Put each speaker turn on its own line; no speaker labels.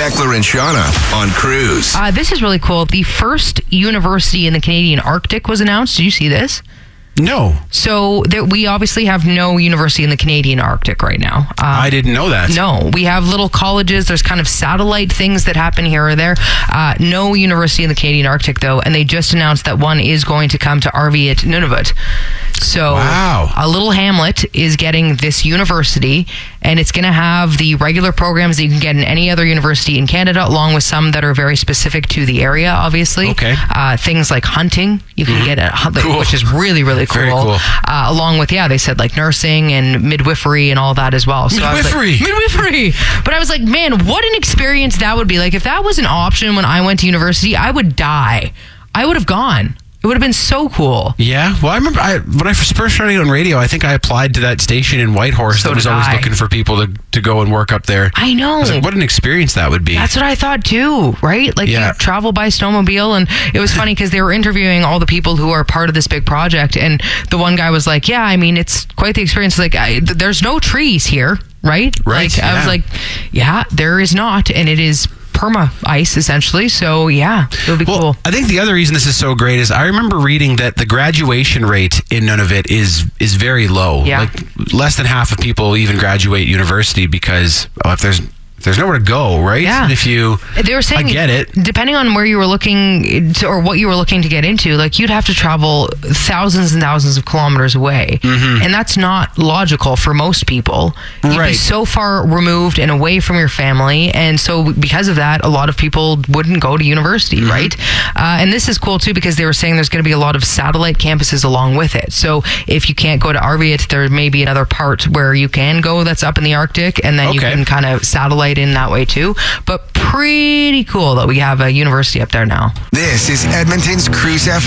Eckler and Shauna on Cruise.
This is really cool. The first university in the Canadian Arctic was announced. Did you see this?
No.
So we obviously have no university in the Canadian Arctic right now.
I didn't know that.
No. We have little colleges. There's kind of satellite things that happen here or there. No university in the Canadian Arctic, though. And they just announced that one is going to come to Arviat, Nunavut. So
wow.
A little hamlet is getting this university, and it's going to have the regular programs that you can get in any other university in Canada, along with some that are very specific to the area, obviously.
Okay.
Things like hunting, you can get at,
Cool.
which is really, really cool.
Very cool.
Along with, they said like nursing and midwifery and all that as well. So
Midwifery!
Midwifery! But I was like, man, what an experience that would be. Like, if that was an option when I went to university, I would die. I would have gone. It would have been so cool.
Yeah. Well, I remember when I first started on radio, I think I applied to that station in Whitehorse that was always looking for people to go and work up there.
I know.
I was like, what an experience that would be.
That's what I thought too, right? Like you travel by snowmobile, and it was funny because they were interviewing all the people who are part of this big project, and the one guy was like, I mean, it's quite the experience. Like, there's no trees here, right?
Right.
Like, I was like, there is not, and it is perma ice essentially, so it'll be cool.
I think the other reason this is so great is I remember reading that the graduation rate in Nunavut is very low. Like less than half of people even graduate university because if there's nowhere to go, right?
Yeah.
And if
they were saying,
I get it.
Depending on where you were looking to, or what you were looking to get into, like you'd have to travel thousands and thousands of kilometers away. Mm-hmm. And that's not logical for most people. You'd be so far removed and away from your family. And so because of that, a lot of people wouldn't go to university, right? And this is cool too, because they were saying there's going to be a lot of satellite campuses along with it. So if you can't go to Arviat, there may be another part where you can go that's up in the Arctic, and then you can kind of satellite in that way too. But pretty cool that we have a university up there now.
This is Edmonton's Cruise FM.